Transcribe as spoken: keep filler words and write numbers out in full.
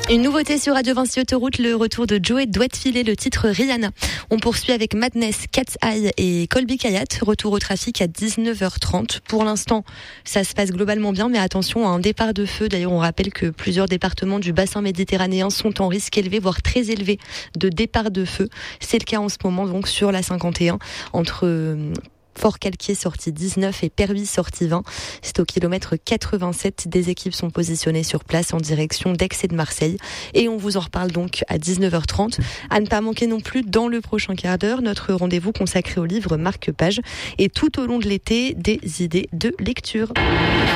Une nouveauté sur Radio Vinci Autoroute, le retour de Joey doit filer le titre Rihanna. On poursuit avec Madness, Cat's Eye et Colby Kayat. Retour au trafic à dix-neuf heures trente. Pour l'instant, ça se passe globalement bien, mais attention à un départ de feu. D'ailleurs, on rappelle que plusieurs départements du bassin méditerranéen sont en risque élevé, voire très élevé, de départ de feu. C'est le cas en ce moment, donc, sur la cinquante et un, entre euh, Fort-Calquier sortie dix-neuf et Pervis sortie vingt. C'est au kilomètre quatre-vingt-sept. Des équipes sont positionnées sur place en direction d'Aix et de Marseille. Et on vous en reparle donc à dix-neuf heures trente. À ne pas manquer non plus dans le prochain quart d'heure, notre rendez-vous consacré au livre Marque-Page. Et tout au long de l'été, des idées de lecture.